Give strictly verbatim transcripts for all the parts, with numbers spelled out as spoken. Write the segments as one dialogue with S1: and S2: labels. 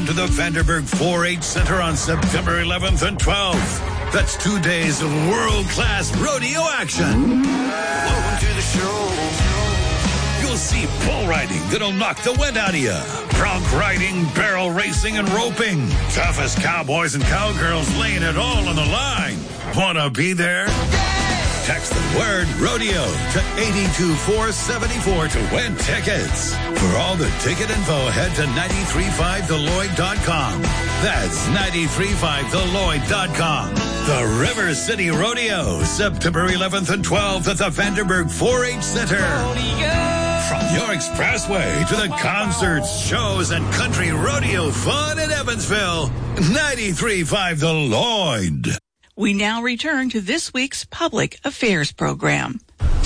S1: to the Vanderburg four H Center on September eleventh and twelfth. That's two days of world-class rodeo action. Welcome to the show. You'll see bull riding that'll knock the wind out of you. Bronc riding, barrel racing, and roping. Toughest cowboys and cowgirls laying it all on the line. Wanna be there? Text the word rodeo to eight two four seven four to win tickets. For all the ticket info, head to nine three five the lloyd dot com. That's nine three five the lloyd dot com. The River City Rodeo, September eleventh and twelfth at the Vanderburg four H Center. From your expressway to the concerts, shows, and country rodeo fun in Evansville, nine three five the Lloyd.
S2: We now return to this week's Public Affairs program.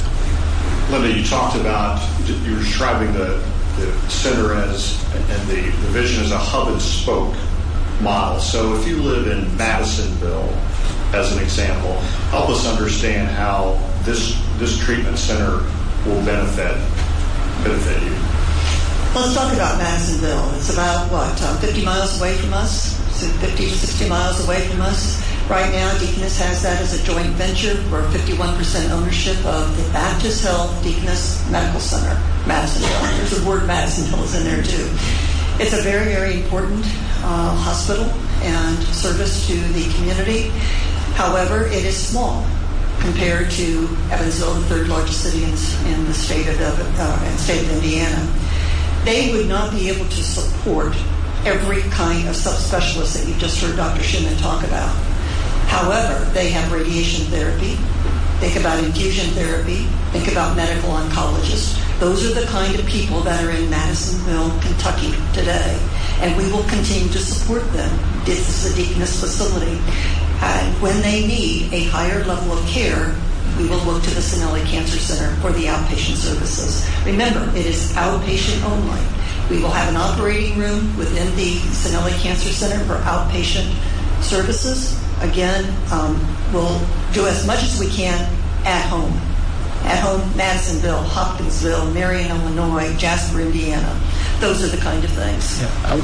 S3: Linda, you talked about, you were describing the, the center as, and the, the vision as a hub and spoke model. So if you live in Madisonville, as an example, help us understand how this this treatment center will benefit benefit you.
S4: Well, let's talk about Madisonville. It's about, what, um, fifty miles away from us? So fifty to sixty miles away from us. Right now, Deaconess has that as a joint venture. We're fifty-one percent ownership of the Baptist Health Deaconess Medical Center, Madisonville. There's the word Madisonville is in there, too. It's a very, very important uh, hospital and service to the community. However, it is small compared to Evansville, the third largest city in, in the state of, uh, state of Indiana. They would not be able to support every kind of subspecialist that you just heard Doctor Schumann talk about. However, they have radiation therapy. Think about infusion therapy. Think about medical oncologists. Those are the kind of people that are in Madisonville, Kentucky today. And we will continue to support them. This is a Deaconess facility. And when they need a higher level of care, we will look to the Sinelli Cancer Center for the outpatient services. Remember, it is outpatient only. We will have an operating room within the Sinelli Cancer Center for outpatient services. Again, um, we'll do as much as we can at home. At home, Madisonville, Hopkinsville, Marion, Illinois, Jasper, Indiana. Those are the kind of things.
S5: Yeah, I, w-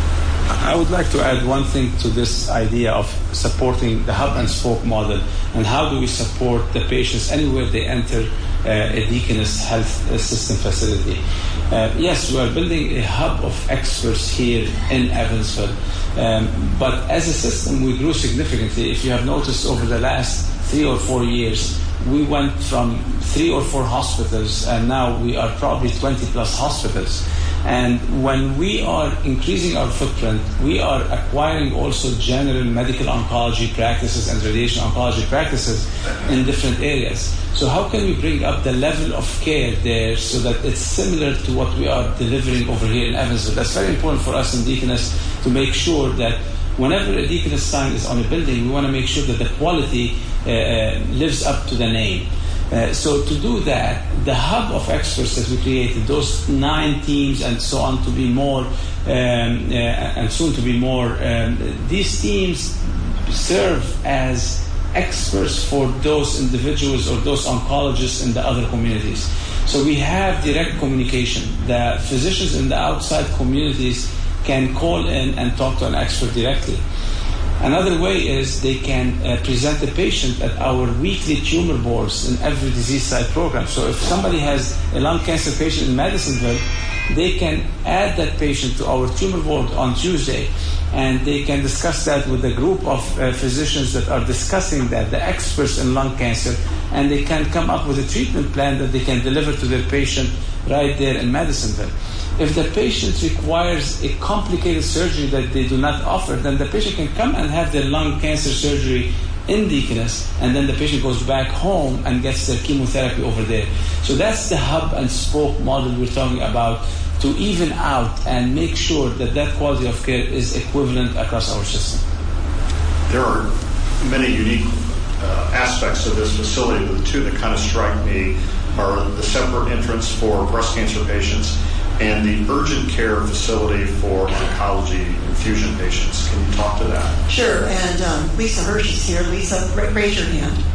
S5: I would like to add one thing to this idea of supporting the hub and spoke model, and how do we support the patients anywhere they enter uh, a Deaconess Health System facility. Uh, yes, we are building a hub of experts here in Evansville, um, but as a system we grew significantly. If you have noticed, over the last three or four years, we went from three or four hospitals, and now we are probably twenty plus hospitals. And when we are increasing our footprint, we are acquiring also general medical oncology practices and radiation oncology practices in different areas. So how can we bring up the level of care there so that it's similar to what we are delivering over here in Evansville? That's very important for us in Deaconess, to make sure that whenever a Deaconess sign is on a building, we want to make sure that the quality uh, lives up to the name. Uh, so to do that, the hub of experts that we created, those nine teams and so on, to be more, um, uh, and soon to be more, um, these teams serve as experts for those individuals or those oncologists in the other communities. So we have direct communication. The physicians in the outside communities can call in and talk to an expert directly. Another way is they can uh, present a patient at our weekly tumor boards in every disease site program. So if somebody has a lung cancer patient in Madisonville, they can add that patient to our tumor board on Tuesday, and they can discuss that with a group of uh, physicians that are discussing that, the experts in lung cancer, and they can come up with a treatment plan that they can deliver to their patient right there in Madisonville. If the patient requires a complicated surgery that they do not offer, then the patient can come and have their lung cancer surgery in Deaconess, and then the patient goes back home and gets their chemotherapy over there. So that's the hub and spoke model we're talking about, to even out and make sure that that quality of care is equivalent across our system.
S3: There are many unique uh, aspects of this facility. The two that kind of strike me are the separate entrance for breast cancer patients and the urgent care facility for oncology infusion patients. Can you talk to that?
S4: Sure, and um, Lisa Hirsch is here. Lisa, raise your hand.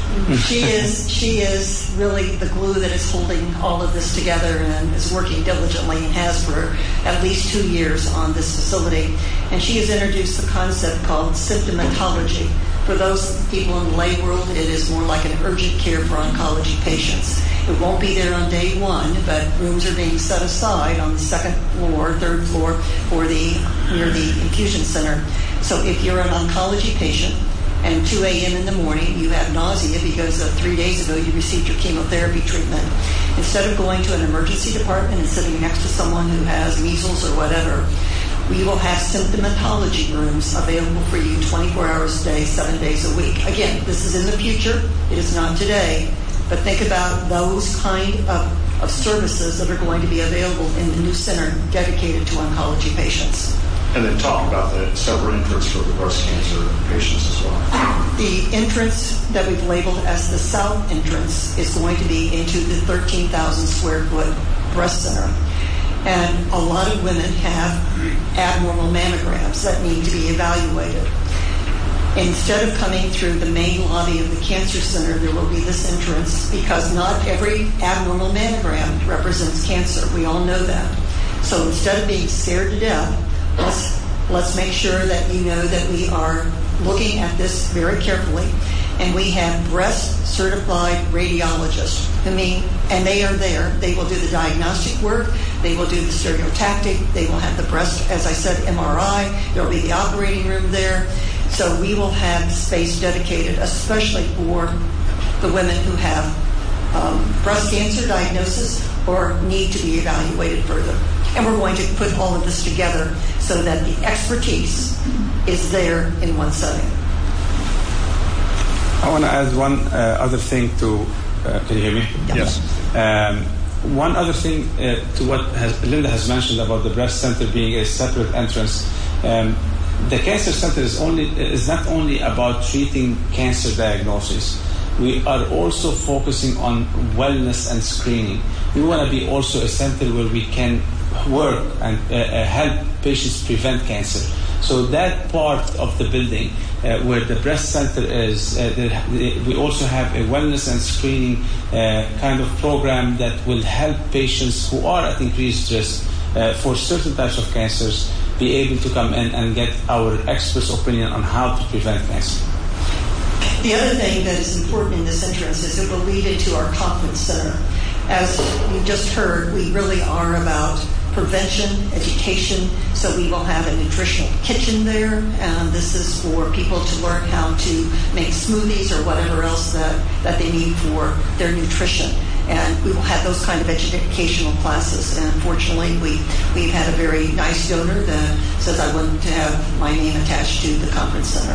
S4: She is she is really the glue that is holding all of this together and is working diligently and has for at least two years on this facility. And she has introduced the concept called symptomatology. For those people in the lay world, it is more like an urgent care for oncology patients. It won't be there on day one, but rooms are being set aside on the second floor, third floor for the near the infusion center. So if you're an oncology patient and two a.m. in the morning you have nausea because uh, three days ago you received your chemotherapy treatment, instead of going to an emergency department and sitting next to someone who has measles or whatever, we will have symptomatology rooms available for you twenty-four hours a day, seven days a week. Again, this is in the future. It is not today. But think about those kind of, of services that are going to be available in the new center dedicated to oncology patients.
S3: And then talk about the separate entrance for the breast cancer patients as well.
S4: The entrance that we've labeled as the south entrance is going to be into the thirteen thousand square foot breast center. And a lot of women have abnormal mammograms that need to be evaluated. Instead of coming through the main lobby of the cancer center, there will be this entrance because not every abnormal mammogram represents cancer. We all know that. So instead of being scared to death, let's, let's make sure that you know that we are looking at this very carefully. And we have breast certified radiologists who mean, and they are there. They will do the diagnostic work. They will do the stereotactic. They will have the breast, as I said, M R I. There will be the operating room there. So we will have space dedicated, especially for the women who have um, breast cancer diagnosis or need to be evaluated further. And we're going to put all of this together so that the expertise is there in one setting.
S5: I want to add one uh, other thing to, uh, can you hear me?
S3: Yes.
S5: Um, one other thing uh, to what has, Linda has mentioned about the breast center being a separate entrance. Um, the cancer center is only is not only about treating cancer diagnosis. We are also focusing on wellness and screening. We want to be also a center where we can work and uh, help patients prevent cancer. So that part of the building uh, where the breast center is, uh, the, the, we also have a wellness and screening uh, kind of program that will help patients who are at increased risk uh, for certain types of cancers be able to come in and get our experts' opinion on how to prevent cancer.
S4: The other thing that is important in this entrance is it will lead into our conference center. As you just heard, we really are about prevention, education, so we will have a nutritional kitchen there, and this is for people to learn how to make smoothies or whatever else that, that they need for their nutrition. And we will have those kind of educational classes. And fortunately, we, we've had a very nice donor that says I want to have my name attached to the conference center.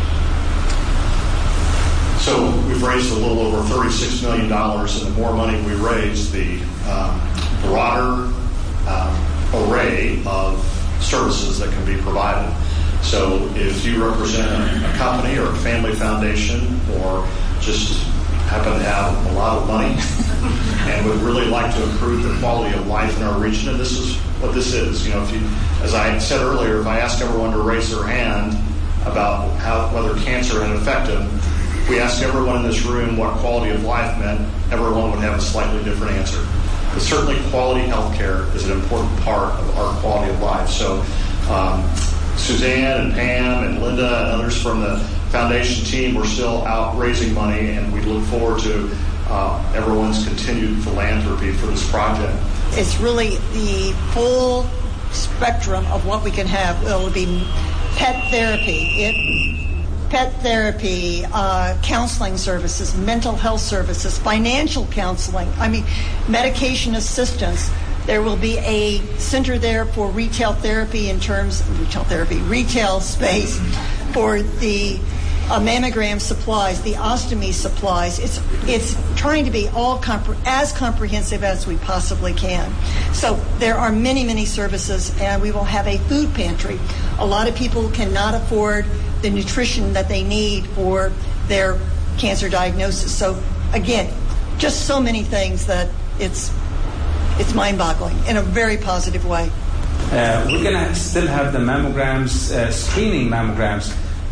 S3: So we've raised a little over thirty-six million dollars, and the more money we raise, the um, broader um, array of services that can be provided. So if you represent a, a company or a family foundation or just happen to have a lot of money and would really like to improve the quality of life in our region, and this is what this is. You know, if you, as I said earlier, if I asked everyone to raise their hand about how whether cancer had affected them, we asked everyone in this room what quality of life meant, everyone would have a slightly different answer. But certainly quality health care is an important part of our quality of life. So um, Suzanne and Pam and Linda and others from the foundation team, we're still out raising money, and we look forward to uh, everyone's continued philanthropy for this project.
S4: It's really the full spectrum of what we can have. It will be pet therapy, it, pet therapy, uh, counseling services, mental health services, financial counseling, I mean, medication assistance. There will be a center there for retail therapy in terms of retail therapy, retail space for the uh, mammogram supplies, the ostomy supplies. It's it's trying to be all compre- as comprehensive as we possibly can. So there are many, many services, and we will have a food pantry. A lot of people cannot afford the nutrition that they need for their cancer diagnosis. So again, just so many things that it's it's mind-boggling in a very positive way.
S5: Uh, we're going to still have the mammograms, uh, screening mammograms,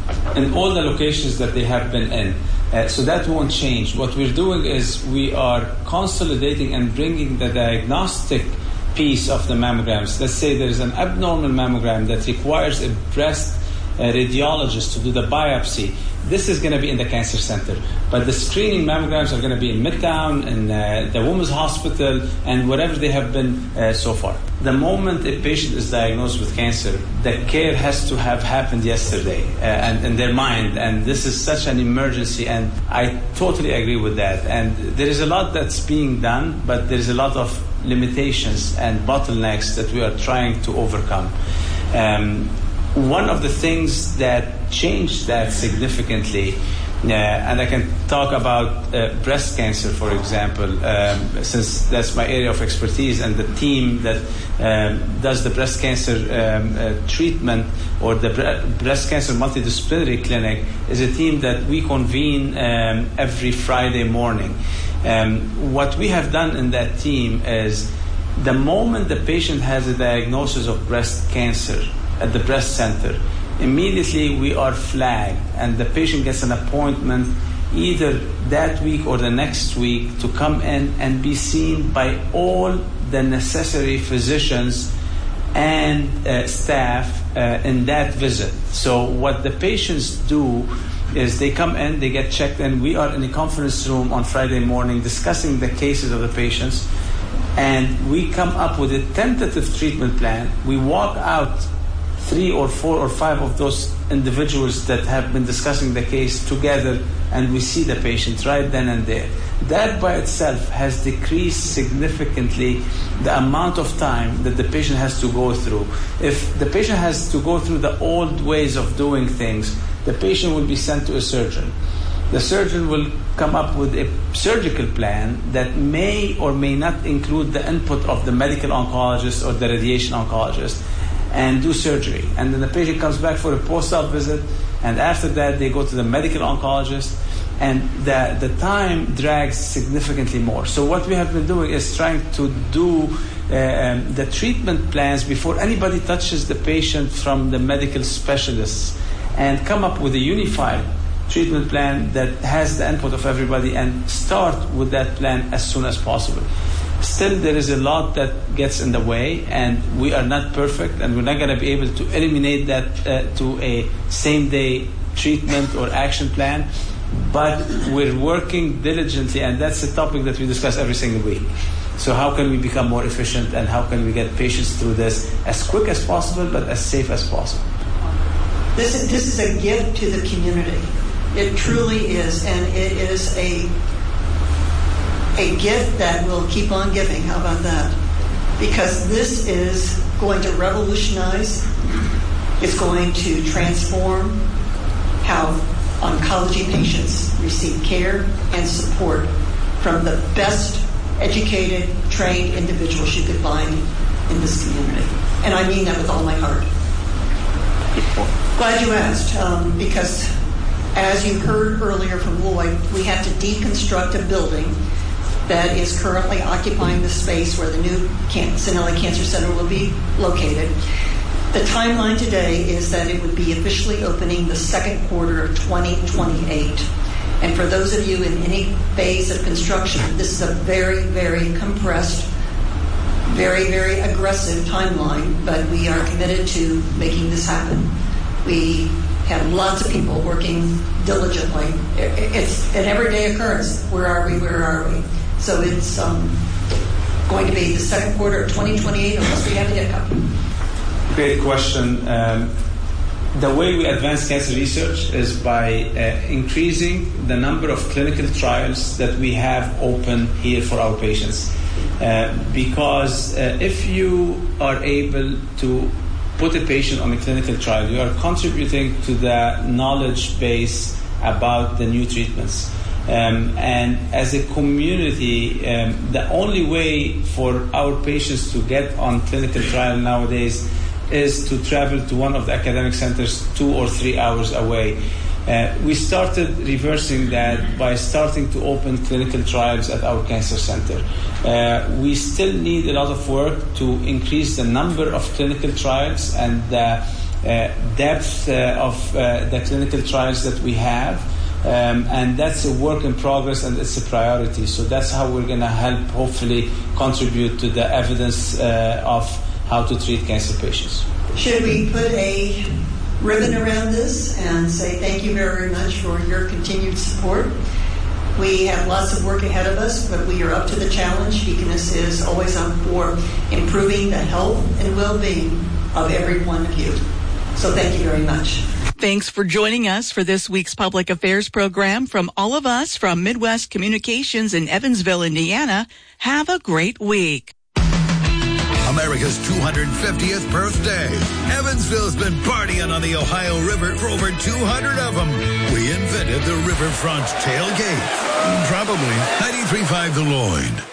S5: in all the locations that they have been in. Uh, so that won't change. What we're doing is we are consolidating and bringing the diagnostic piece of the mammograms. Let's say there is an abnormal mammogram that requires a breast uh, radiologist to do the biopsy. This is going to be in the cancer center. But the screening mammograms are going to be in Midtown, in uh, the Women's Hospital, and wherever they have been uh, so far. The moment a patient is diagnosed with cancer, the care has to have happened yesterday uh, and in their mind. And this is such an emergency, and I totally agree with that. And there is a lot that's being done, but there is a lot of limitations and bottlenecks that we are trying to overcome. Um, one of the things that changed that significantly, uh, and I can talk about uh, breast cancer, for example, um, since that's my area of expertise, and the team that um, does the breast cancer um, uh, treatment, or the bre- breast cancer multidisciplinary clinic, is a team that we convene um, every Friday morning. Um, what we have done in that team is, the moment the patient has a diagnosis of breast cancer at the breast center, immediately we are flagged, and the patient gets an appointment either that week or the next week to come in and be seen by all the necessary physicians and uh, staff uh, in that visit. So what the patients do is they come in, they get checked in. We are in a conference room on Friday morning discussing the cases of the patients, and we come up with a tentative treatment plan. We walk out three or four or five of those individuals that have been discussing the case together, and we see the patient right then and there. That by itself has decreased significantly the amount of time that the patient has to go through. If the patient has to go through the old ways of doing things, the patient will be sent to a surgeon. The surgeon will come up with a surgical plan that may or may not include the input of the medical oncologist or the radiation oncologist, and do surgery. And then the patient comes back for a post-op visit, and after that they go to the medical oncologist, and the, the time drags significantly more. So what we have been doing is trying to do uh, um, the treatment plans before anybody touches the patient from the medical specialists, and come up with a unified treatment plan that has the input of everybody, and start with that plan as soon as possible. Still, there is a lot that gets in the way, and we are not perfect, and we're not going to be able to eliminate that uh, to a same-day treatment or action plan, but we're working diligently, and that's a topic that we discuss every single week. So how can we become more efficient, and how can we get patients through this as quick as possible, but as safe as possible?
S4: This is, this is a gift to the community. It truly is, and it is a a gift that will keep on giving. How about that? Because this is going to revolutionize, it's going to transform how oncology patients receive care and support from the best educated, trained individuals you could find in this community. And I mean that with all my heart. Glad you asked, um, because as you heard earlier from Lloyd, we have to deconstruct a building that is currently occupying the space where the new Can- Cinelli Cancer Center will be located. The timeline today is that it would be officially opening the second quarter of twenty twenty-eight. And for those of you in any phase of construction, this is a very, very compressed, very, very aggressive timeline, but we are committed to making this happen. We have lots of people working diligently. It's an everyday occurrence. Where are we? Where are we? So it's um, going to be the second quarter of twenty twenty-eight unless we have a hiccup.
S5: Great question. Um, the way we advance cancer research is by uh, increasing the number of clinical trials that we have open here for our patients. Uh, because uh, if you are able to put a patient on a clinical trial, you are contributing to the knowledge base about the new treatments. Um, and as a community, um, the only way for our patients to get on clinical trial nowadays is to travel to one of the academic centers two or three hours away. Uh, we started reversing that by starting to open clinical trials at our cancer center. Uh, we still need a lot of work to increase the number of clinical trials and the uh, depth uh, of uh, the clinical trials that we have. Um, and that's a work in progress, and it's a priority. So that's how we're going to help, hopefully, contribute to the evidence uh, of how to treat cancer patients.
S4: Should we put a ribbon around this and say thank you very much for your continued support? We have lots of work ahead of us, but we are up to the challenge. Deaconess is always up for improving the health and well-being of every one of you. So thank you very much.
S2: Thanks for joining us for this week's Public Affairs program. From all of us from Midwest Communications in Evansville, Indiana, have a great week.
S1: America's two hundred fiftieth birthday. Evansville's been partying on the Ohio River for over two hundred of them. We invented the Riverfront Tailgate. Probably ninety-three point five The Loin.